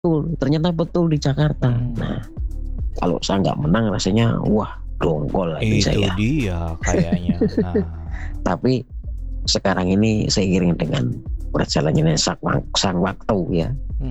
betul, ternyata betul di Jakarta. Nah, kalau saya nggak menang rasanya wah dongkol hati Itu saya. dia kayaknya. Nah, Tapi sekarang ini seiring dengan berjalannya sang waktu ya,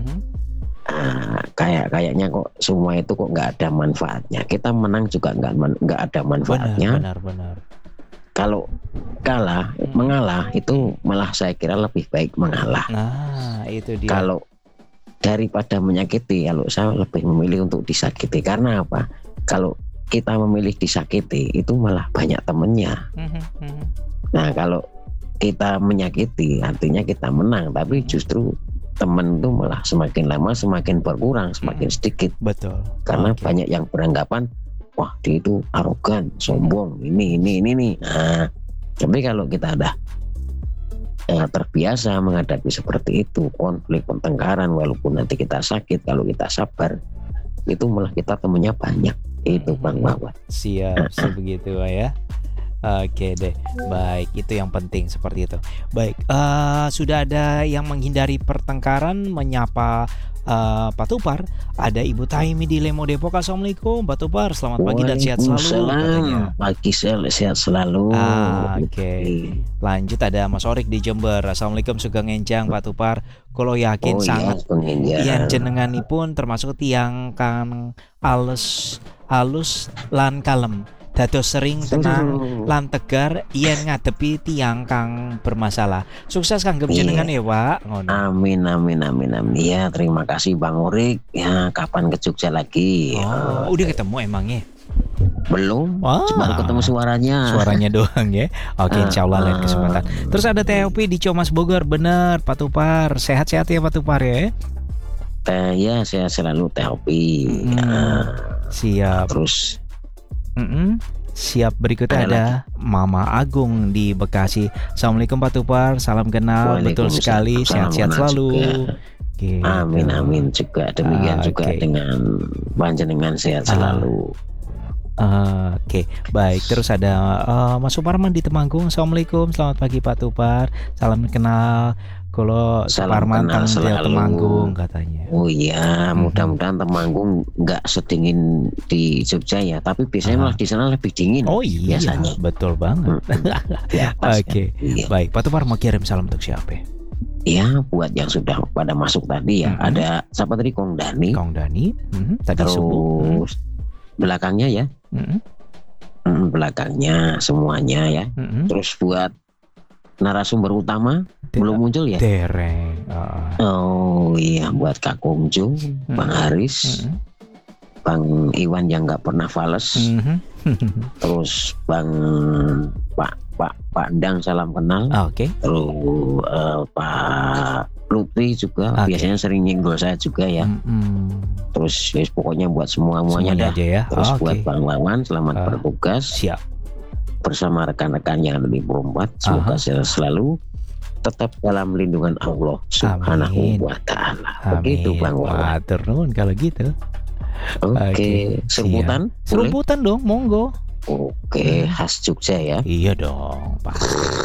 kayaknya kok semua itu kok nggak ada manfaatnya. Kita menang juga nggak ada manfaatnya. benar. Kalau mengalah itu malah saya kira lebih baik mengalah. Nah, itu dia. Kalau daripada menyakiti, kalau saya lebih memilih untuk disakiti. Karena apa? Kalau kita memilih disakiti itu malah banyak temennya. Nah, kalau kita menyakiti artinya kita menang, tapi justru teman itu malah semakin lama semakin berkurang, semakin sedikit. Betul. Karena banyak yang beranggapan wah dia itu arogan, sombong, ini. Nah, tapi kalau kita udah terbiasa menghadapi seperti itu, konflik, pertengkaran, walaupun nanti kita sakit, kalau kita sabar, itu malah kita temunya banyak. Itu Bang Wawan. Siap, sebegitu ya. Oke deh, baik, itu yang penting seperti itu. Baik, sudah ada yang menghindari pertengkaran, menyapa Pak Tupar. Ada Ibu Taimi di Lemo Depok. Assalamualaikum Pak Tupar, selamat pagi dan sehat selalu katanya. Pagi sehat selalu. Oke. Lanjut ada Mas Orik di Jember. Assalamualaikum Sugeng Enjang Pak Tupar. Kalau yakin sangat yang jenenganipun termasuk tiang kang halus lan kalem. Dados sering tenang lan tegar yen ngadepi tiang kang bermasalah. Sukses kangge jenengan ya, Pak. Ngono. Amin. Ya, terima kasih Bang Orik. Ya, kapan ke Jogja lagi? Udah ketemu emangnya? Belum. Baru ketemu suaranya. Suaranya doang ya. Oke, insyaallah lain kesempatan. Terus ada TOP di Comas Bogor. Bener, Pak Tupar. Sehat-sehat ya Pak Tupar ya. Ya, saya selalu TOP. Siap. Terus siap, berikutnya ada Mama Agung di Bekasi. Assalamualaikum Pak Tupar, salam kenal. Betul sekali, sehat-sehat selalu. Gitu. Amin juga, demikian juga dengan panjenengan sehat selalu. Oke, baik. Terus ada Mas Suparman di Temanggung. Assalamualaikum, selamat pagi Pak Tupar, salam kenal. Kalau Suparman tanggal Temanggung katanya. Oh iya, mudah-mudahan Temanggung nggak sedingin di Jogja ya. Tapi biasanya malah di sana lebih dingin. Oh iya, biasanya. Betul banget. Oke, baik. Pak Tupar mau kirim salam untuk siapa? Ya, buat yang sudah pada masuk tadi ya. Ada siapa tadi? Kong Dani. Tadi terus belakangnya ya. Belakangnya semuanya ya. Terus buat narasumber utama belum muncul ya? Dereng. Oh iya, buat Kak Kongjo, Bang Haris, Bang Iwan yang nggak pernah fales, terus Pak Dang salam kenal. Terus Pak Lutfi juga biasanya sering nyenggol saya juga ya. Terus pokoknya buat semuanya dah. Ya. Terus buat Bang Wawan selamat bertugas. Siap. Bersama rekan-rekan yang ada di Perumpat, semoga selalu tetap dalam lindungan Allah Subhanahu wa Ta'ala. Begitu Bang Wawan. Turun kalau gitu. Oke. Serumputan dong, monggo. Oke, khas Jogja ya. Iya dong, Pak.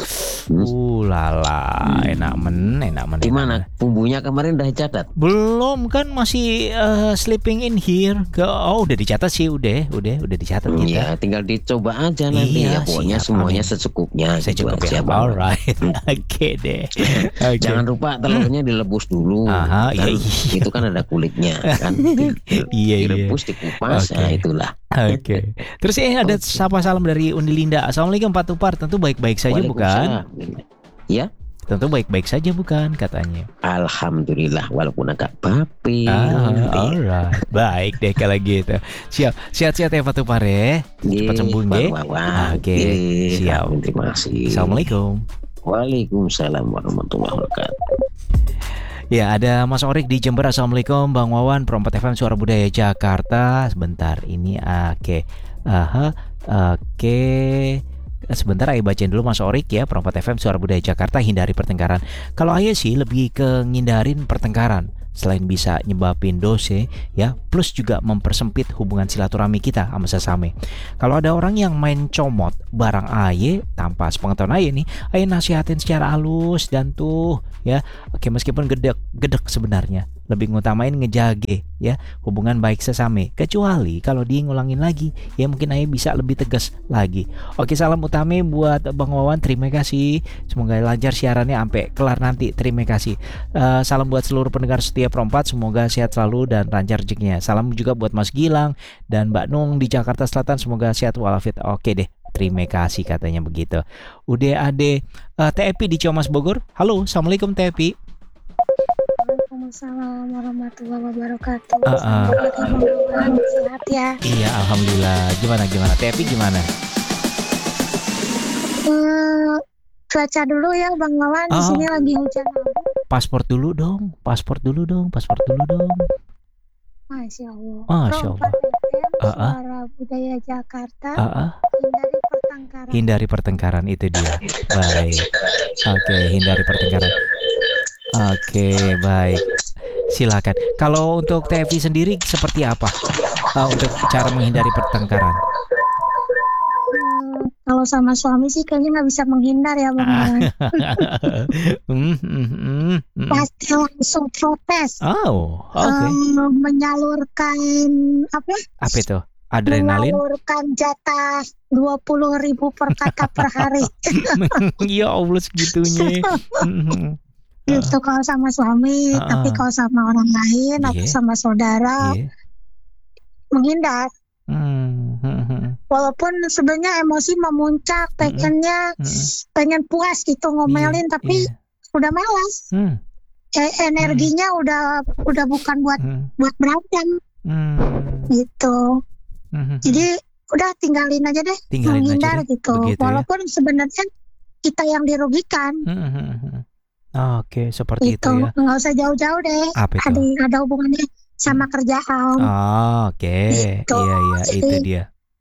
Lala, enak men. Gimana? Bumbunya kemarin udah dicatat? Belum, kan masih sleeping in here. Udah dicatat sih, udah dicatat kita. Iya, tinggal dicoba aja nanti ya. Pokoknya semuanya secukupnya. Secukupnya. Alright. Oke deh. Jangan lupa telurnya dilebus dulu. Itu kan ada kulitnya kan. Direbus, dikupas, itulah. Oke. Terus ada sapa salam dari Unilinda. Assalamualaikum Pak Tupar, tentu baik-baik saja bukan? Ya. Tentu baik-baik saja bukan katanya. Alhamdulillah walaupun agak bapi. Alright. Baik deh kalau gitu. Siap. Sehat-sehat ya Pak Tupar ya. Cepat sembuh nggih. Oke. Siap. Terima kasih. Assalamualaikum. Waalaikumsalam warahmatullahi wabarakatuh. Ya, ada Mas Orik di Jember. Assalamualaikum Bang Wawan, Perompat FM Suara Budaya Jakarta. Sebentar ini sebentar ayo bacain dulu Mas Orik ya. Perompat FM Suara Budaya Jakarta, hindari pertengkaran. Kalau ayo sih lebih ke ngindarin pertengkaran. Selain bisa nyebabin dose ya, plus juga mempersempit hubungan silaturahmi kita sama sesame. Kalau ada orang yang main comot barang aye tanpa sepengetahuan aye nih, aye nasihatin secara halus dan tuh ya. Oke, meskipun gedek sebenarnya, lebih ngutamain ngejage ya hubungan baik sesame. Kecuali kalau dia ngulangin lagi, ya mungkin Ayah bisa lebih tegas lagi. Oke, salam utame buat Bang Wawan, terima kasih. Semoga lancar siarannya sampai kelar nanti. Terima kasih. Salam buat seluruh pendengar setia Pro 4, semoga sehat selalu dan lancar rezekinya. Salam juga buat Mas Gilang dan Mbak Nung di Jakarta Selatan, semoga sehat walafiat. Oke deh. Terima kasih katanya begitu. Udah ada TEPI di Ciamas Bogor. Halo, assalamualaikum TEPI. Waalaikumsalam warahmatullahi wabarakatuh. Sehat ya. Iya, alhamdulillah. Gimana TEPI gimana? Cuaca dulu ya Bang Wawan, di sini lagi hujan. Paspor dulu dong. Masya Allah. Masya Allah. Suara Budaya Jakarta. Hindari pertengkaran itu dia. Baik. Oke, hindari pertengkaran. Oke, baik. Silakan. Kalau untuk TEPI sendiri seperti apa untuk cara menghindari pertengkaran? Kalau sama suami sih kayaknya nggak bisa menghindar ya Bang Wawan. Pasti langsung protes. Oke. Menyalurkan apa? Apa itu? Adrenalin? Menyalurkan jatah 20.000 per kata per hari. Ya Allah segitunya. Gitu kalau sama suami, tapi kalau sama orang lain atau sama saudara menghindar. Walaupun sebenarnya emosi memuncak, pengen puas gitu ngomelin, tapi udah malas. Energinya udah bukan buat berantem. Gitu. Jadi udah tinggalin aja deh, menghindar gitu. Begitu, walaupun sebenarnya kita yang dirugikan. Oke, seperti itu ya. Nggak usah jauh-jauh deh. Ada hubungannya sama kerjaan. Oke. Gitu. Iya, itu dia.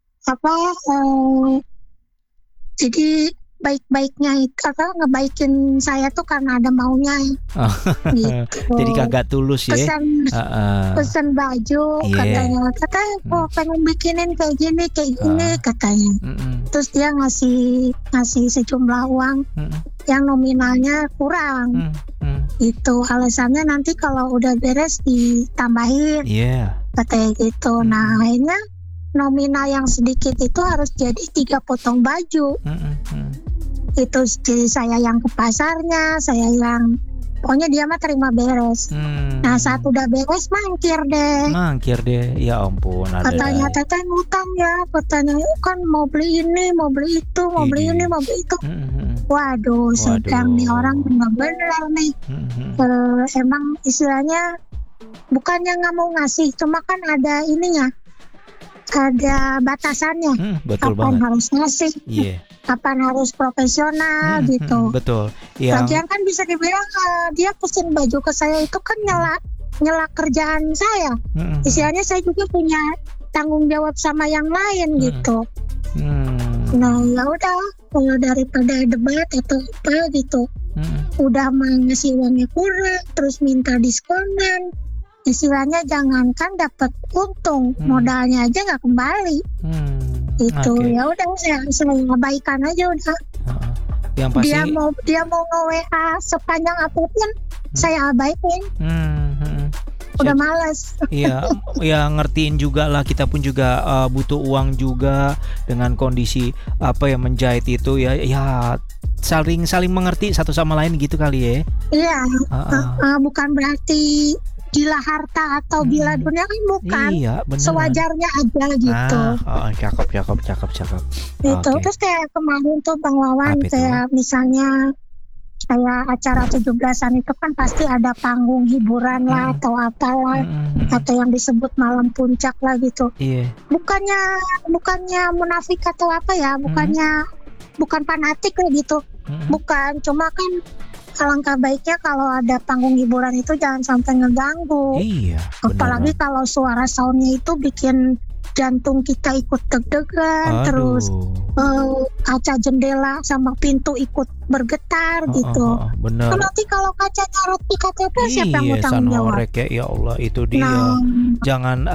Jadi baik-baiknya itu ngebaikin saya tuh karena ada maunya. Gitu. Jadi kagak tulus ya. Pesan baju katanya pengen bikinin kayak gini katanya. Terus dia ngasih sejumlah uang yang nominalnya kurang. Itu alasannya nanti kalau udah beres ditambahin. Katanya gitu. Nah akhirnya nominal yang sedikit itu harus jadi 3 potong baju. Itu jadi saya yang ke pasarnya, pokoknya dia mah terima beres. Nah saat udah beres mangkir deh, ya ampun. Katanya teteh ngutang ya, katanya kan mau beli ini, mau beli itu, mau beli ini, mau beli itu. Waduh, sedang nih orang bener-bener nih. Emang istilahnya bukannya nggak mau ngasih, cuma kan ada ininya, ada batasannya. Betul kapan banget. Harus ngasih, kapan harus profesional gitu. Betul. Lagian kan bisa dibilang dia pesen baju ke saya itu kan nyela kerjaan saya. Istilahnya saya juga punya tanggung jawab sama yang lain gitu. Nah ya udah, kalau daripada debat atau apa gitu, udah ngasih uangnya kurang, terus minta diskonan. Istilahnya jangankan dapat untung, modalnya aja nggak kembali. Itu ya udah saya abaikan aja udah. Yang pasti dia mau nge-WA sepanjang apapun saya abaikin. Udah malas. Iya, ya ngertiin juga lah, kita pun juga butuh uang juga dengan kondisi menjahit itu ya saling mengerti satu sama lain gitu kali ya. Iya, bukan berarti gila harta atau gila dunia kan bukan. Iya, benar. Sewajarnya aja gitu. Cakep. Itu terus kayak kemarin tuh Bang Wawan, kayak misalnya kayak acara 17-an itu kan pasti ada panggung hiburan lah atau apalah, atau yang disebut malam puncak lah gitu. Bukannya munafik atau apa ya, bukan fanatik lah gitu. Bukan, cuma kan alangkah baiknya kalau ada panggung hiburan itu jangan sampai ngeganggu. Apalagi kalau suara soundnya itu bikin jantung kita ikut deg-degan. Terus kaca jendela sama pintu ikut bergetar gitu. Benar. Nanti kalau kacanya retak siapa yang mau tanggung jawab? Ya Allah, itu dia. Jangan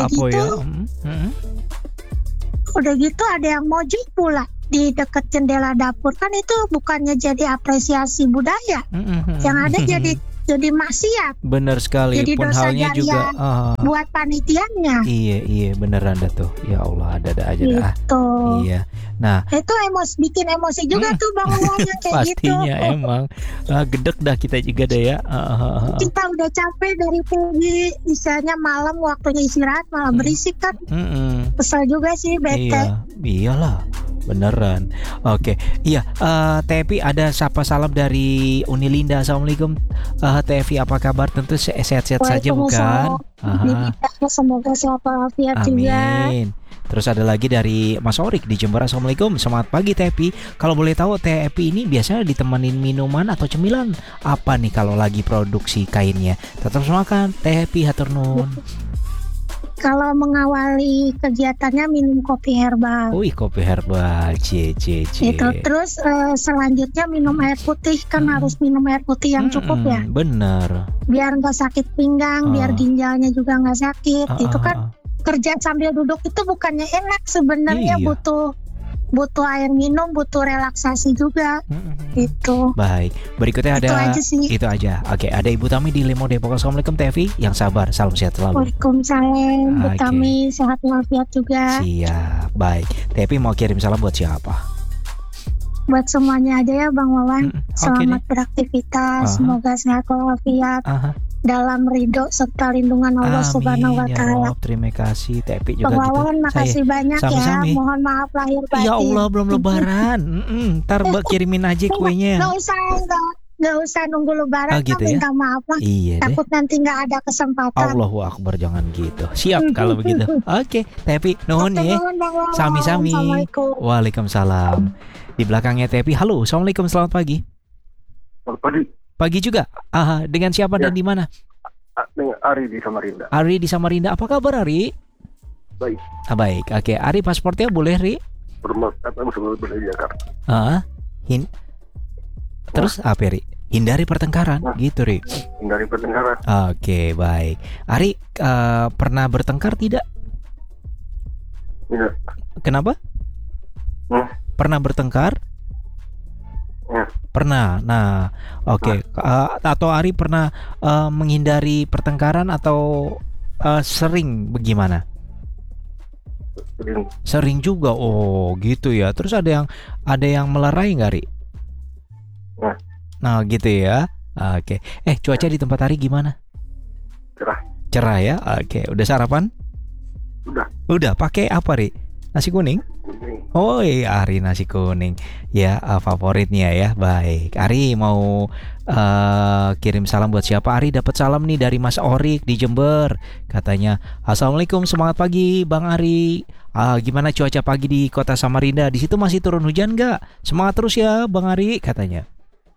udah gitu ada yang mojok pula di dekat jendela dapur, kan itu bukannya jadi apresiasi budaya. Yang ada jadi jadi maksiat. Bener sekali. Jadi pun dosa halnya juga buat panitianya. Iya beneran dah tuh. Ya Allah, ada aja dah. Gitu. Iya. Nah, itu bikin emosi juga tuh Bang Wawan yang kayak pastinya gitu. Emang gedek dah kita juga deh ya. Kita udah capek dari pagi, misalnya malam waktunya istirahat malah berisik kan. Kesel juga sih, bete. Iya, iyalah. Beneran. Oke. Iya, Tepi ada sapa salam dari Unilinda. Assalamualaikum. Tepi, apa kabar? Tentu sehat-sehat saja bukan? Semoga sehat walafiat juga. Amin. Terus ada lagi dari Mas Orik di Jember. Assalamualaikum. Semangat pagi Tepi. Kalau boleh tahu Tepi ini biasanya ditemenin minuman atau cemilan apa nih kalau lagi produksi kainnya? Tetap semangat Tepi, hatur nuhun. Kalau mengawali kegiatannya minum kopi herbal. Kopi herbal, Itu terus selanjutnya minum air putih, kan harus minum air putih yang cukup ya. Bener. Biar nggak sakit pinggang, biar ginjalnya juga nggak sakit. Itu kan kerja sambil duduk itu bukannya enak sebenarnya, butuh air minum, butuh relaksasi juga. Itu. Baik. Berikutnya ada itu aja. Oke, ada Ibu Tami di Lemo Depok. Assalamualaikum Tevi, yang sabar, salam sehat selalu. Waalaikumsalam. Bu Tami, sehat walafiat juga. Siap. Baik. Tevi mau kirim salam buat siapa? Buat semuanya aja ya Bang Wawan. Selamat beraktivitas, semoga sehat walafiat. Dalam ridho serta lindungan Allah Subhanahu wa Ta'ala. Terima kasih Tepi juga. Bang Wawan, makasih banyak Sami-sami. ya. Mohon maaf lahir batin. Ya Allah, belum lebaran. Ntar kirimin aja kuenya. Nggak usah nunggu lebaran, gitu minta maaf lah. Iya deh. Takut nanti nggak ada kesempatan. Allahu Akbar, jangan gitu. Siap kalau begitu. Oke, Tepi, nuhun ya. Sami-sami. Waalaikumsalam. Di belakangnya Tepi. Halo, Assalamualaikum, selamat pagi. Selamat pagi. Pagi juga. Dengan siapa dan di mana? Dengan Ari di Samarinda. Ari di Samarinda. Apa kabar Ari? Baik. Baik. Oke, Ari paspornya boleh, Ri? Boleh Jakarta. Terus apa, Ri? Hindari pertengkaran, gitu, Ri. Hindari pertengkaran. Oke, baik. Ari pernah bertengkar tidak? Tidak. Kenapa? Pernah bertengkar? Pernah. Nah, oke. Atau Ari pernah menghindari pertengkaran atau sering bagaimana? Sering juga. Oh, gitu ya. Terus ada yang melerai nggak, Ri? Nah, gitu ya. Oke. Cuaca di tempat Ari gimana? Cerah ya. Oke. Udah sarapan? Udah. Pakai apa, Ri? Nasi kuning? Oh iya, Ari nasi kuning ya, favoritnya ya. Baik, Ari mau kirim salam buat siapa? Ari dapat salam nih dari Mas Orik di Jember. Katanya, Assalamualaikum, semangat pagi Bang Ari. Gimana cuaca pagi di kota Samarinda? Di situ masih turun hujan nggak? Semangat terus ya Bang Ari, katanya.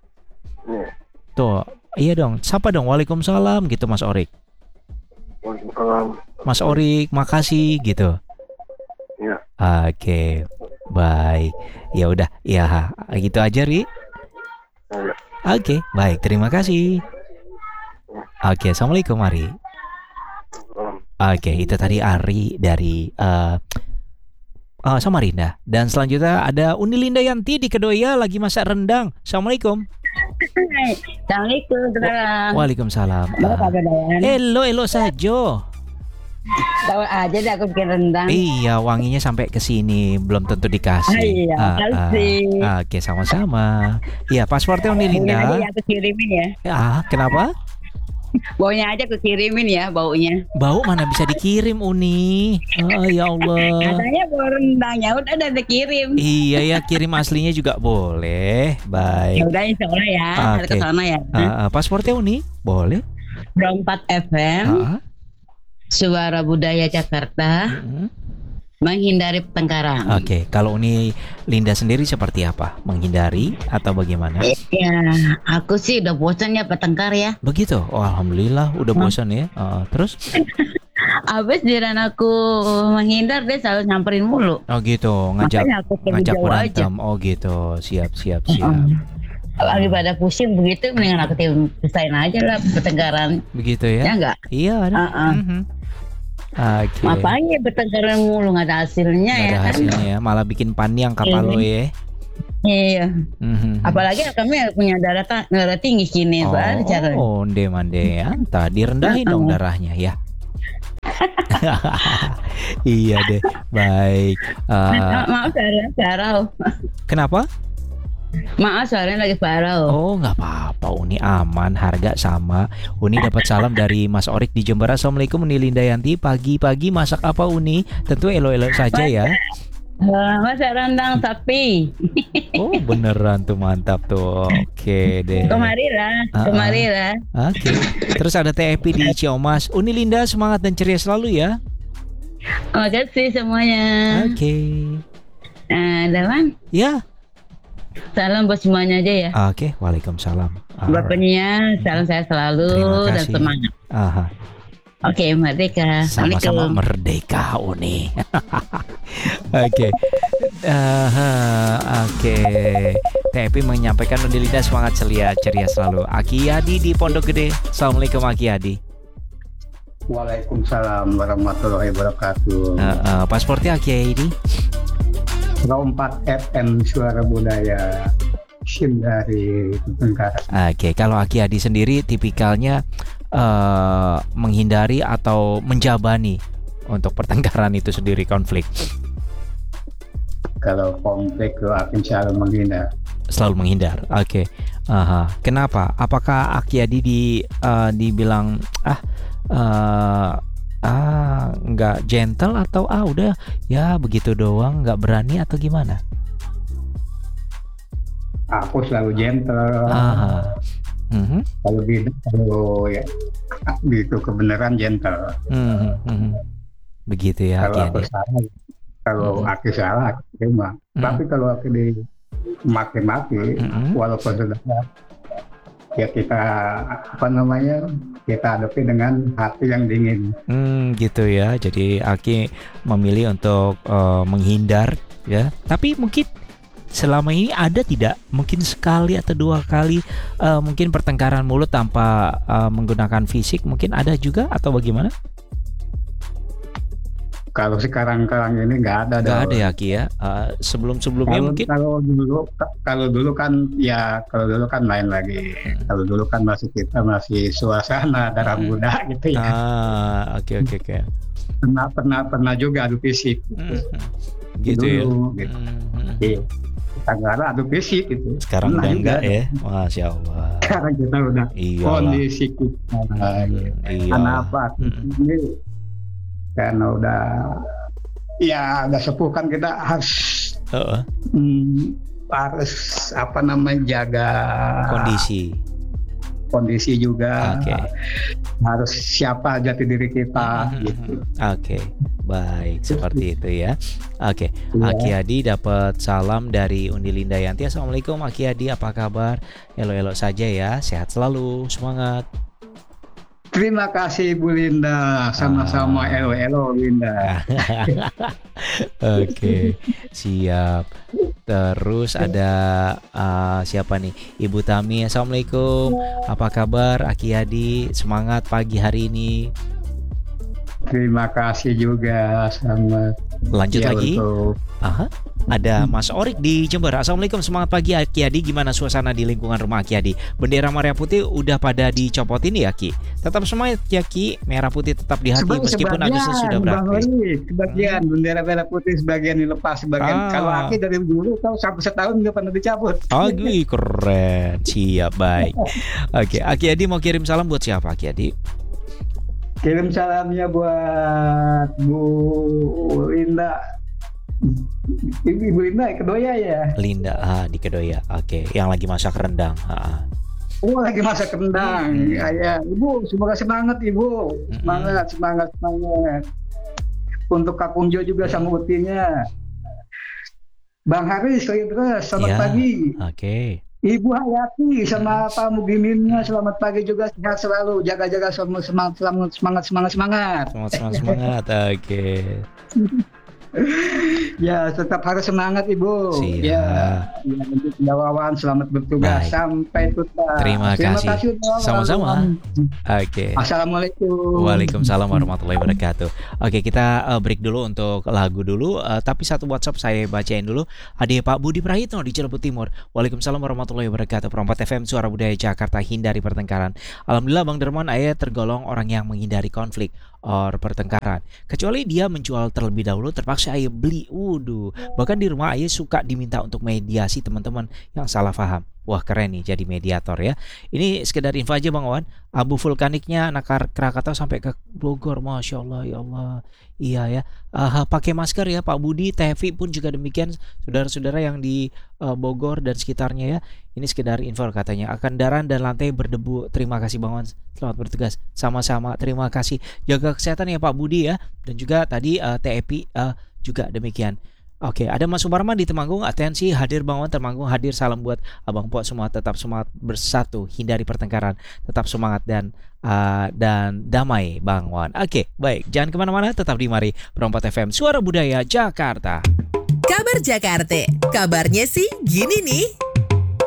Tuh, iya dong, sapa dong. Waalaikumsalam gitu Mas Orik. Waalaikumsalam. Mas Orik, makasih gitu. Ya. Oke, baik. Ya udah, ya gitu aja, Ri. Ya. Oke, baik. Terima kasih. Oke, Assalamualaikum, Ari. Oke, itu tadi Ari dari Samarinda. Dan selanjutnya ada Unilinda Yanti di Kedoya lagi masak rendang. Assalamualaikum. Assalamualaikum. Waalaikumsalam. Elo saja. Tahu aja deh aku bikin rendang. Iya, wanginya sampai ke sini, belum tentu dikasih. Oke, sama-sama. Iya, paspornya Unilinda. Baunya aja aku kirimin ya. Kenapa? Baunya aja aku kirimin ya, baunya. Bau mana bisa dikirim, Uni? Ya Allah. Katanya bau rendangnya udah dikirim. Iya ya, kirim aslinya juga boleh. Baik. Ya udah, insya Allah ya. Ada ke sana ya. Paspornya Uni, boleh. 24 FM. Suara Budaya Jakarta. Menghindari pertengkaran. Oke, kalau Uni Linda sendiri seperti apa? Menghindari atau bagaimana? Ya, aku sih udah bosan ya bertengkar ya. Begitu? Oh, alhamdulillah udah bosan ya. Terus? Abis jiran aku menghindar, dia selalu nyamperin mulu. Oh gitu, ngajak berantem. Oh gitu, siap. Lagi pada pusing begitu, mendingan aku pisahin aja lah pertengkaran. Begitu ya? Ya enggak? Iya ada. Ngapain ya bertengkaran mulu, nggak ada hasilnya. Nggak ada hasilnya, malah bikin panjang kapal lo ya. Iya. Apalagi kami punya darah tinggi kini, Pak. Oh, mande anta direndahin dong darahnya ya. Iya deh, baik. Maaf Sarau. Kenapa? Maaf soalnya lagi parau. Oh, nggak apa-apa, Uni aman, harga sama. Uni dapat salam dari Mas Orik di Jember. Assalamualaikum Uni Lindayanti. Pagi-pagi masak apa Uni? Tentu elo-elo saja ya. Masak rendang sapi. Oh beneran tuh, mantap tuh. Oke deh. Kemari lah. Oke. Terus ada TEP di Ciomas. Uni Linda semangat dan ceria selalu ya. Makasih semuanya. Oke. Dawan. Ya. Salam buat semuanya aja ya. Oke. Waalaikumsalam. Bapaknya salam saya selalu dan semangat. Aha. Oke, merdeka. Sama-sama merdeka, Uni. Oke. Oke. TP menyampaikan Uni Linda semangat ceria selalu. Aki Yadi di Pondok Gede. Assalamualaikum Aki Yadi. Waalaikumsalam warahmatullahi wabarakatuh. Paspornya Aki Yadi. 4 FM Suara Budaya SIM dari Tenggara. Oke, kalau Aki Yadi sendiri tipikalnya menghindari atau menjabani untuk pertengkaran itu sendiri, konflik? Kalau konflik akan selalu menghindar. Selalu menghindar. Oke. Kenapa? Apakah Aki Yadi dibilang nggak gentle atau udah ya begitu doang, nggak berani atau gimana? Aku selalu gentle. Kalau ya gitu kebenaran gentle. Begitu ya. Kalau aku salah, kalau aku salah aku terima. Tapi kalau aku dimaki-maki, walaupun sudah ya kita kita hadapi dengan hati yang dingin. Gitu ya. Jadi Aki memilih untuk menghindar ya. Tapi mungkin selama ini ada tidak mungkin sekali atau 2 kali mungkin pertengkaran mulut tanpa menggunakan fisik, mungkin ada juga atau bagaimana? Kalau sekarang ini nggak ada. Nggak ada ya Ki ya. Sebelumnya mungkin. Kalau dulu kan lain lagi. Kalau dulu kan masih suasana darah muda gitu ya. Oke. Pernah juga adu fisik. Gitu dulu, ya. Gitu. Tenggara adu fisik gitu. Sekarang udah enggak ya. Masya Allah. Sekarang kita udah kondisi kita. Kenapa? Ini karena udah sepuh kan kita harus jaga kondisi juga. Harus siapa jati diri kita gitu. Baik, seperti itu ya. Aki Yadi dapat salam dari Uni Lindayanti. Assalamualaikum Aki Yadi, apa kabar? Elo-elo saja ya, sehat selalu, semangat. Terima kasih Bu Linda, sama-sama elo Linda. Oke, siap. Terus ada siapa nih? Ibu Tami. Assalamualaikum. Apa kabar Aki Yadi? Semangat pagi hari ini. Terima kasih juga, selamat. Lanjut lagi. Ada Mas Orik di Jember. Assalamualaikum, semangat pagi Aki Yadi. Gimana suasana di lingkungan rumah Aki Yadi? Bendera merah putih udah pada dicopotin ya Ki? Tetap semangat ya Ki, merah putih tetap di hati meskipun Agustus sudah berakhir. Sebagian bendera merah putih sebagian dilepas, sebagian. Kalau Aki dari dulu sampai setahun nggak pernah dicabut. Keren, siap, baik. Aki Yadi mau kirim salam buat siapa Aki Yadi? Kirim salamnya buat Bu Linda. Ibu Linda Kedoya ya. Linda di Kedoya. Yang lagi masak rendang. Lagi masak rendang. Ya, Ibu, semoga semangat Ibu. Semangat. Untuk Kak Kunjo juga sama Utinya. Bang Haris, selamat pagi. Ibu Hayati sama Pak Mugiminnya selamat pagi juga, sehat selalu, jaga-jaga, semangat. Semangat. Ya, tetap harus semangat Ibu. Siap. Ya, untuk Wawan selamat bertugas. Baik. Sampai tuntas. Terima kasih. Wawan. Sama-sama. Oke. Assalamualaikum. Waalaikumsalam warahmatullahi wabarakatuh. Oke, kita break dulu untuk lagu dulu. Tapi satu WhatsApp saya bacain dulu. Ada Pak Budi Prahitno di Cirebon Timur. Waalaikumsalam warahmatullahi wabarakatuh. Perempat FM Suara Budaya Jakarta, hindari pertengkaran. Alhamdulillah Bang Derman, ayah tergolong orang yang menghindari konflik or pertengkaran. Kecuali dia menjual terlebih dahulu, terpaksa ayah beli. Bahkan di rumah ayah suka diminta untuk mediasi teman-teman yang salah paham. Wah, keren nih jadi mediator ya. Ini sekedar info aja Bang Wawan. Abu vulkaniknya anak Krakatau sampai ke Bogor. Masya Allah, ya Allah. Iya ya. Pakai masker ya Pak Budi. Tevi pun juga demikian. Saudara-saudara yang di Bogor dan sekitarnya ya. Ini sekedar info katanya. Kendaraan dan lantai berdebu. Terima kasih Bang Wawan. Selamat bertugas. Sama-sama. Terima kasih. Jaga kesehatan ya Pak Budi ya. Dan juga tadi TEPI juga demikian. Oke, ada Mas Suparman di Temanggung. Atensi, hadir Bang Wan Temanggung, hadir. Salam buat Abang Po semua, tetap semangat bersatu, hindari pertengkaran, tetap semangat dan damai Bang Wan. Oke, baik, jangan kemana-mana, tetap di Mari Perempat FM Suara Budaya Jakarta. Kabar Jakarta, kabarnya sih gini nih.